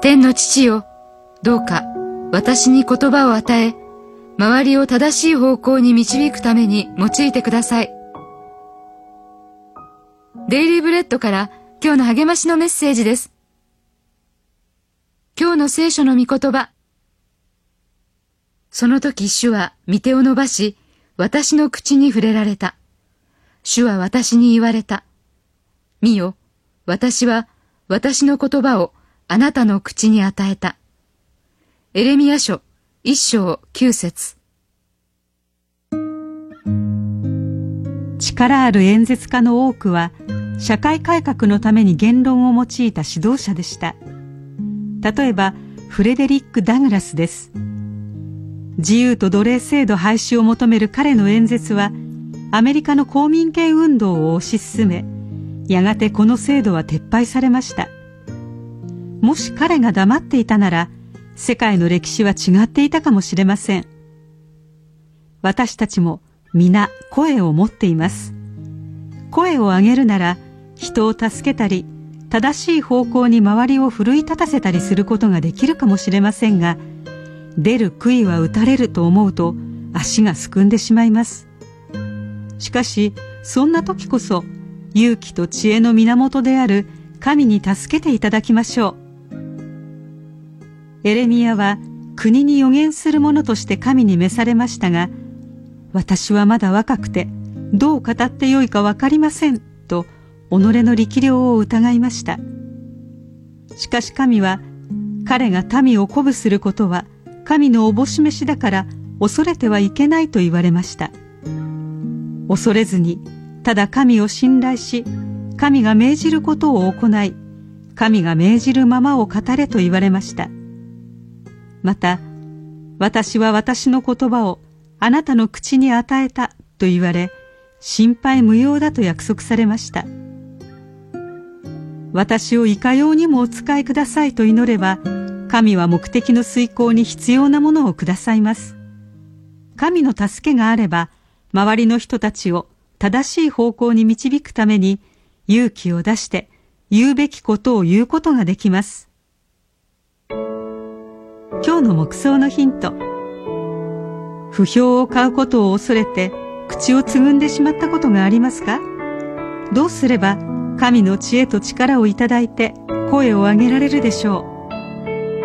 天の父よ、どうか私に言葉を与え、周りを正しい方向に導くために用いてください。デイリーブレッドから今日の励ましのメッセージです。今日の聖書の御言葉。その時主は御手を伸ばし、私の口に触れられた。主は私に言われた。見よ、私は私の言葉をあなたの口に与えた。エレミヤ書1章9節。 力ある演説家の多くは、社会改革のために言論を用いた指導者でした。例えばフレデリック・ダグラスです。自由と奴隷制度廃止を求める彼の演説は、アメリカの公民権運動を推し進め、やがてこの制度は撤廃されました。もし彼が黙っていたなら、世界の歴史は違っていたかもしれません。私たちも皆声を持っています。声を上げるなら、人を助けたり、正しい方向に周りを奮い立たせたりすることができるかもしれませんが、出る杭は打たれると思うと足がすくんでしまいます。しかし、そんな時こそ勇気と知恵の源である神に助けていただきましょう。エレミヤは国に預言する者として神に召されましたが、私はまだ若くてどう語ってよいか分かりませんと己の力量を疑いました。しかし神は、彼が民を鼓舞することは神のおぼし召しだから恐れてはいけないと言われました。恐れずに、ただ神を信頼し、神が命じることを行い、神が命じるままを語れと言われました。また、私は私の言葉をあなたの口に与えたと言われ、心配無用だと約束されました。私をいかようにもお使いくださいと祈れば、神は目的の遂行に必要なものをくださいます。神の助けがあれば、周りの人たちを正しい方向に導くために勇気を出して言うべきことを言うことができます。今日の黙想のヒント。不評を買うことを恐れて口をつぐんでしまったことがありますか？どうすれば神の知恵と力をいただいて声を上げられるでしょう。